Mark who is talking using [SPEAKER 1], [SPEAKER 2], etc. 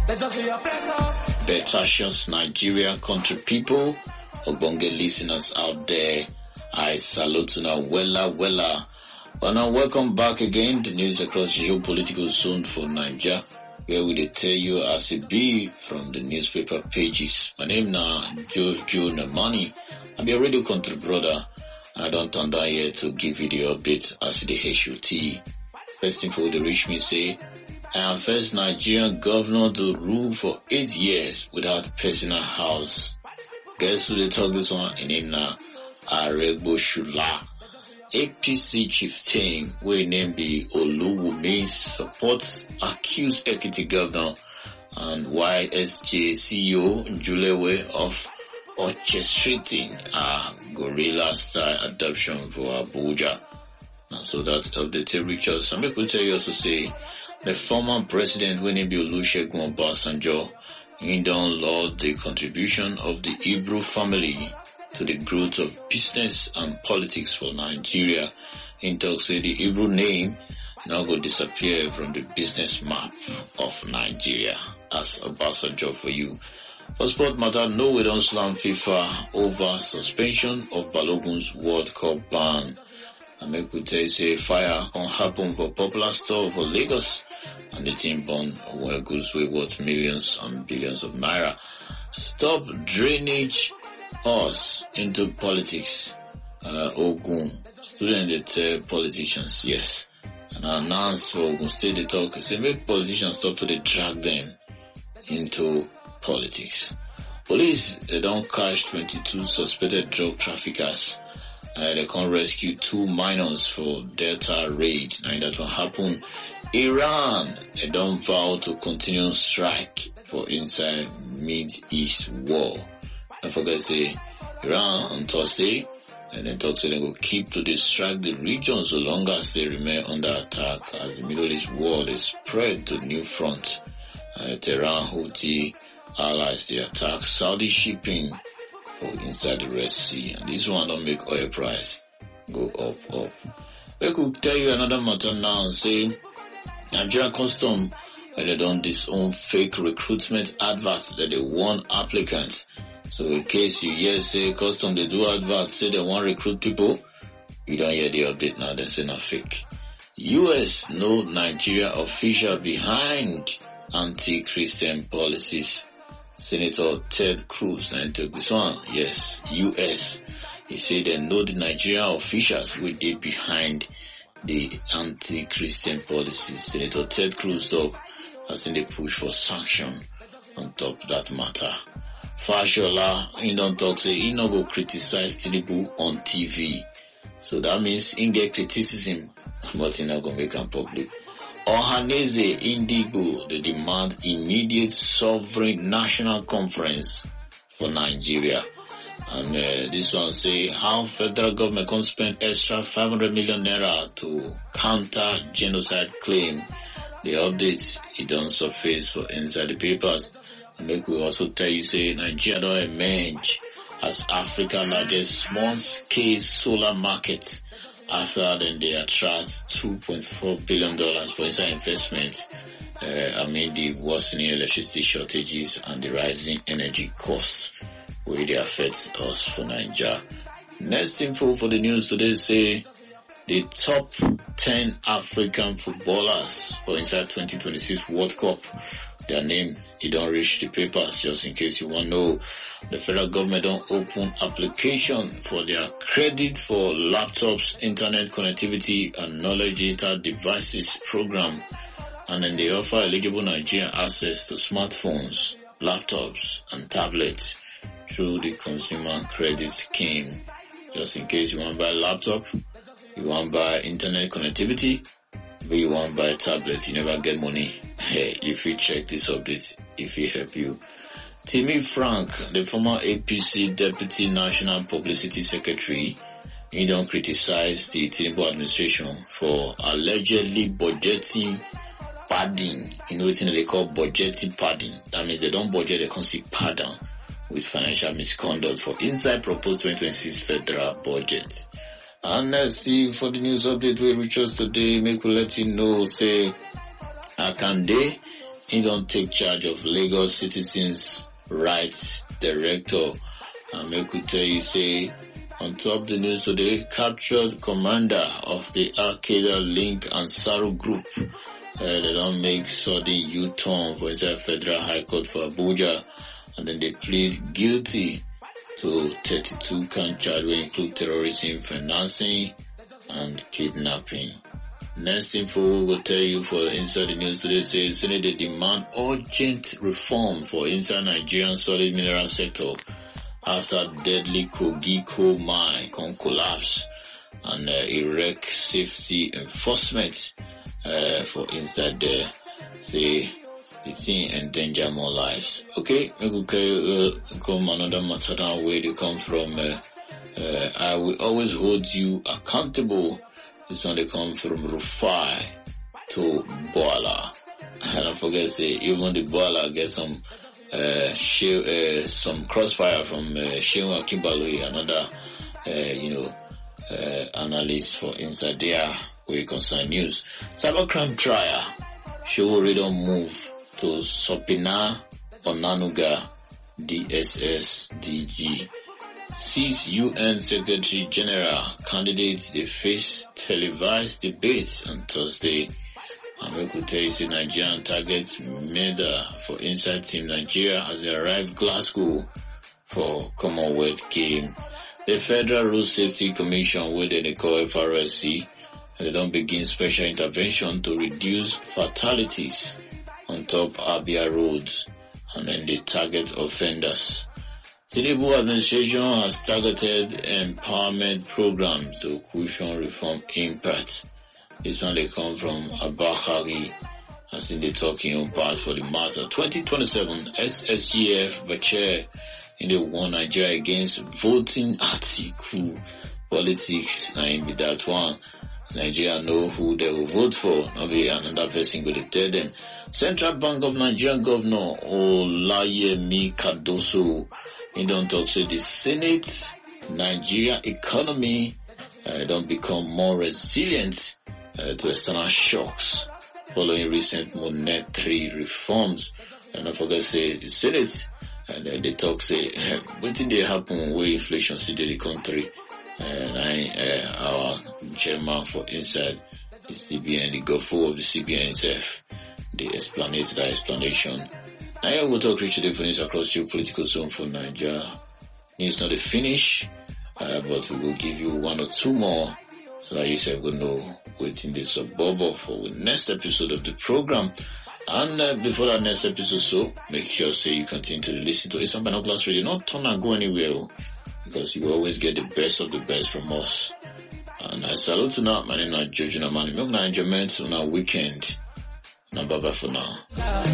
[SPEAKER 1] Betasious Nigeria country people, Ogbonge listeners out there, I salute you now, wella. Well, now welcome back again to news across geopolitical zone for Nigeria, where we dey tell you as it be from the newspaper pages. My name now Joe Namani. I'm your radio country brother, and I don't turn down here to give you the update as the HOT. First thing for the reach me say, I am first Nigerian governor to rule for 8 years without personal house. Guess who they talk this one? In name now, Aregbosola. APC chieftain, we name be Oluwumi, supports accused Ekiti governor and YSJ CEO Njulewe of orchestrating a guerrilla-style adoption for Abuja. And so that's updated Richard. Some people tell you also say the former president Winneba Olusegun Obasanjo he don't laud the contribution of the Ibro family to the growth of business and politics for Nigeria. In talks say the Ibro name now go disappear from the business map of Nigeria. As Obasanjo for you. For sport matter, Norway don't slam FIFA over suspension of Balogun's World Cup ban. And make we tell you say fire can happen for popular store for Lagos, and the team born where goods way worth millions and billions of naira. Stop drainage us into politics. Ogun student they tell politicians yes, and announce for Ogun State they talk say make politicians stop to they drag them into politics. Police they don't catch 22 suspected drug traffickers. They can rescue 2 minors for Delta raid. Now that will happen. Iran, they don't vow to continue strike for inside Mid-East war. Don't forget say, Iran on Thursday, and then talk say they will keep to distract the region so long as they remain under attack as the Middle East war is spread to new front. Tehran Houthi allies the attack Saudi shipping for inside the Red Sea, and this one don't make oil price go up. We could tell you another matter now and say Nigeria Custom they done this own fake recruitment advert that they want applicants. So in case you hear say Custom they do adverts say they want recruit people, you don't hear the update now, they say not fake. US know Nigeria official behind anti-Christian policies. Senator Ted Cruz and took this one. Yes, US. He said they know the Nigerian officials will be behind the anti-Christian policies. Senator Ted Cruz talk as in the push for sanction on top of that matter. Fashola, he don't talk say he not go criticize Tinubu on TV. So that means he get criticism, but he not gonna make them public. Ohaneze Indigo, they demand immediate sovereign national conference for Nigeria. And this one say how federal government can spend extra 500 million naira to counter genocide claim. The update, it don't surface for inside the papers. And they could also tell you say Nigeria don't emerge as Africa's largest small-scale solar market. After then they attract $2.4 billion for inside investment amid the worsening electricity shortages and the rising energy costs where they affect us for Nigeria. Next info for the news today say the top 10 African footballers for inside 2026 World Cup. Their name, it don't reach the papers just in case you want to know. The federal government don't open application for their credit for laptops, internet connectivity and knowledge data devices program. And then they offer eligible Nigerian access to smartphones, laptops and tablets through the consumer credit scheme. Just in case you want to buy a laptop, you want to buy internet connectivity, but you want to buy a tablet, you never get money. Hey, if you check this update, if it help you. Timmy Frank, the former APC Deputy National Publicity Secretary, he don't criticize the Tinubu administration for allegedly budgeting padding. You know what they call budgeting padding. That means they don't budget, they can't see padding with financial misconduct for inside proposed 2026 federal budget. And let's see for the news update we reach us today, make we let you know, say, Akande, he don't take charge of Lagos Citizens Rights Director. And make we tell you, say, on top the news today, captured commander of the Al-Qaeda Link Ansaru Group. They don't make sudden U-turn for inside Federal High Court for Abuja, and then they plead guilty to 32 count charge, which include terrorism, financing, and kidnapping. Next info will tell you for inside the news today says Senate they demand urgent reform for inside Nigerian solid mineral sector after deadly Kogi coal mine can collapse and erect safety enforcement for inside there. Say the thing endanger more lives. Okay, we will come another matter down where they come from. I will always hold you accountable. This one they come from Rufai to Boala. And don't forget say even the Boala get some some crossfire from Shehu Akibalui, another analyst for inside there where concern news. Cybercrime trial. Shehu Redon move to Sopina Onanuga DSS DG. 6 UN Secretary General candidates they face televised debates on Thursday. And we could tell you the Nigerian targets medal for inside Team Nigeria as they arrive Glasgow for Commonwealth Game. The Federal Road Safety Commission, where they call FRSC, they don't begin special intervention to reduce fatalities on top Abia roads, and then they target offenders. Tinubu administration has targeted empowerment programs to cushion reform impact. This one they come from Abakari, as in the talking on part for the matter. 2027 SSGF Bache in the one Nigeria against voting article politics. Now in that one, Nigeria know who they will vote for. Not be another person go to tell them. Central Bank of Nigeria Governor Olayemi Kadoso, he don't talk say the Senate Nigeria economy don't become more resilient to external shocks following recent monetary reforms. And don't forget say the Senate and they talk say what did they happen where inflation see the country. And our chairman for inside the CBN, the GOFO of the CBN itself, they explanate that explanation. Now here we'll talk today for news across geopolitical zone for Nigeria. News not a finish, but we will give you one or two more so that you say we know waiting this bubble for the next episode of the program. And before that next episode, so make sure say you continue to listen to Eastern Binoculars Radio. Not turn and go anywhere, because you will always get the best of the best from us. And I salute you now. My name is Jojo Namani. Milk na enjoyment on our weekend. Now bye bye for now.